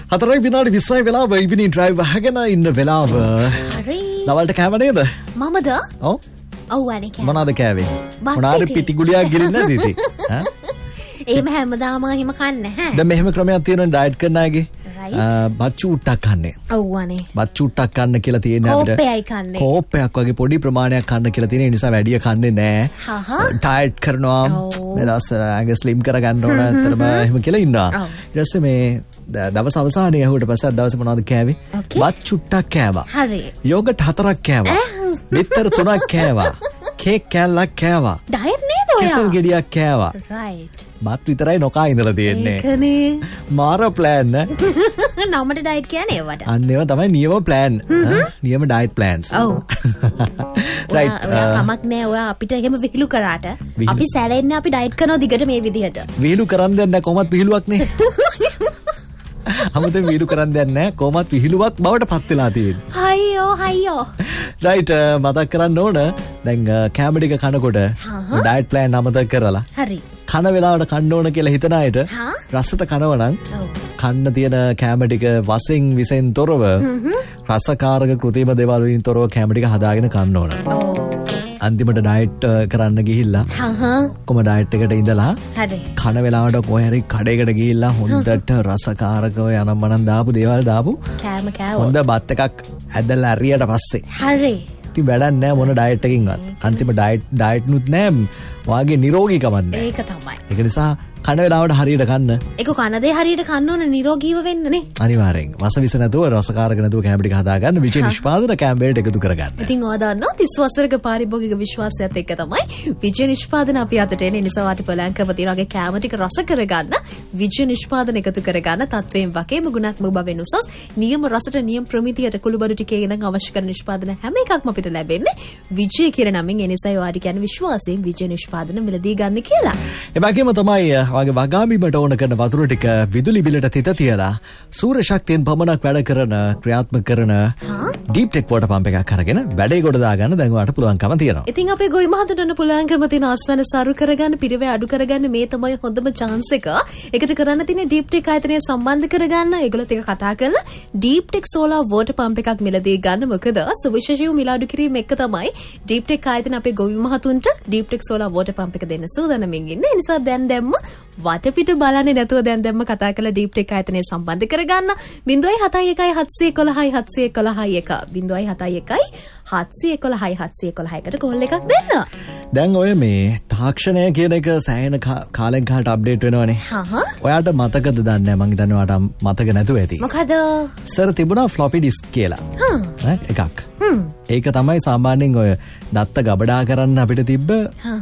4 විනාඩි 20යි වෙලාව ඉවිනිං ඩ්‍රයිව් අහගෙන ඉන්න වෙලාව. හරි. දවල්ට කෑව නේද? මමද? ඔව්. ඔව් අනේ කෑවා. මොනවාද කෑවේ? මොනාරි පිටි ගුලියක් ගිලින් නැද්ද ඉතින්? ඈ? එහෙම හැමදාම එහෙම කන්නේ නැහැ. දැන් මෙහෙම ක්‍රමයක් තියෙනවා ඩයට් කරන අයගේ. බත් චූට්ටක් කන්නේ. ඔව් අනේ. බත් චූට්ටක් කන්න කියලා තියෙන්නේ අපිට. කෝප්පයයි කන්නේ. කෝප්පයක් වගේ පොඩි ප්‍රමාණයක් කන්න කියලා තියෙන නිසා වැඩිය කන්නේ නැහැ. ඩයට් කරනවා. වෙනස් අඟ ස්ලිම් කරගන්න ඕන අතරම එහෙම කියලා ඉන්නවා. ඊට පස්සේ මේ දවස් අවසානයේ ඇහුවට පස්සේ දවසේ මොනවද කෑවේ? බත් චුට්ටක් කෑවා. හරි. යෝගට් 4ක් කෑවා. බිත්තර 3ක් කෑවා. කේක් කෑල්ලක් කෑවා. ඩයට් නේද ඔයා? කෙසල් ගෙඩියක් කෑවා. රයිට්. බත් විතරයි නොකා ඉඳලා තියෙන්නේ. ඒකනේ. මාර ප්ලෑන් නේ. නමට ඩයට් කියන්නේ ඒවට. අන්න ඒවා තමයි නියම ප්ලෑන්. නියම ඩයට් ප්ලෑන්ස්. ඔව්. රයිට්. ඔයා කමක් නෑ ඔයා අපිට එහෙම විහිළු කරාට අපි සැලෙන්නේ අපි ඩයට් කරනවා දිගට මේ විදිහට. විහිළු කරන් දෙන්න කොහොමත් විහිළුවක් නේ. අමුතෙන් විහිළු කරන් දෙන්නේ නැහැ කොහොමත් විහිළුවක් බවට පත් වෙලා තියෙන්නේ. හයියෝ. රයිට් මතක් කරන්න ඕන දැන් කැම ටික කනකොට ඩයට් ප්ලෑන් අමතක කරලා. හරි. කන වෙලාවට කන්න ඕන කියලා හිතන අයට රසට කනවනම් කන්න තියෙන කැම ටික වසෙන් විසෙන් තොරව රසකාරක කෘතිම දේවල් වලින් තොරව කැම ටික හදාගෙන කන්න ඕන. අන්තිමට ඩයට් කරන්න ගිහිල්ලා කොහොම ඩයට් එකට ඉඳලා කන වෙලාවට කොහේ හරි කඩේකට ගිහිල්ලා හොඳට රසකාරකව යනම් මනම් දාපු දේවල් දාපු කෑම කෑවොත් හොඳ බත් එකක් ඇදලා ඇරියට පස්සේ හරි ඉතින් වැඩක් නැහැ මොන ඩයට් එකකින්වත් අන්තිම ඩයට් නුත් නැහැ වාගේ නිරෝගීකමක් නැහැ ඒක තමයි ඒක නිසා කන වෙලාවට හරියට කන්න ඒක කන දේ හරියට කන්න ඕන නිරෝගීව වෙන්න නේ අනිවාර්යෙන් වසවිස නැතුව රසකාරක නැතුව කැම ටික හදාගන්න විජේ නිෂ්පාදන කැම වලට එකතු කරගන්න ඉතින් ඔයා දන්නවා 30 වසරක පාරිභෝගික විශ්වාසයත් එක්ක තමයි විජේ නිෂ්පාදන අපි අතට එන්නේ නිසා වාට පලංකව තියනගේ කැම ටික රස කරගන්න විජේ නිෂ්පාදන එකතු කරගන්න තත්වයෙන් වගේම ගුණාත්මක බවෙන් උසස් නියම රසට නියම ප්‍රමිතියට කුළුබඩු ටිකේ ඉඳන් අවශ්‍ය කරන නිෂ්පාදන හැම එකක්ම අපිට ලැබෙන්නේ විජේ කියන නමින් ඒ නිසා ඔයාට කියන්නේ විශ්වාසයෙන් විජේ නිෂ්පාදන මිලදී ගන්න කියලා ඒ වගේම තමයි වගේ වගාබීමට ඕන කරන වතුර ටික විදුලි බිලට තිත තියලා සූර්ය ශක්තියෙන් පමණක් වැඩ කරන ක්‍රියාත්මක කරන ඩීප් ටෙක් වෝටර් පම්ප් එකක් අරගෙන වැඩේ කොට දාගන්න දැන් ඔයාලට පුළුවන්කම තියෙනවා. ඉතින් අපේ ගොවි මහතුන්ට පුළුවන්කම තියෙන ආස්වන සරු කරගන්න පිරවේ අඩු කරගන්න මේ තමයි හොඳම chance එක. ඒකට කරන්න තියෙන ඩීප් ටෙක් ආයතනය සම්බන්ධ කරගන්න ඒගොල්ලොත් එක කතා කරලා deep tech solar water pump එකක් මිලදී ගන්න. මොකද සුවිශේෂීව මිල අඩු කිරීම එක තමයි ඩීප් ටෙක් ආයතන අපේ ගොවි මහතුන්ට deep tech solar water pump එක දෙන්න සූදානම්ින් ඉන්නේ. ඒ නිසා දැන් වටපිට බලන්නේ නැතුව දැන් කතා කරලා ඩීප් ටෙක් ආයතනය සම්බන්ධ කරගන්න 071 711 711 711කට කෝල් එකක් දෙන්න. දැන් ඔය මේ තාක්ෂණය කියන එක සෑහෙන කාලෙන් කාලට අප්ඩේට් වෙනවනේ. ඔයාට මතකද දන්නේ නැහැ මං හිතන්නේ ඔයාට මතක නැතුව ඇති. මොකද? සර් තිබුණා ෆ්ලොපි ඩිස්ක් කියලා. එකක්. ඒක තමයි සාමාන්‍යයෙන් ඔය දත්ත ගබඩා කරන්න අපිට තිබ්බ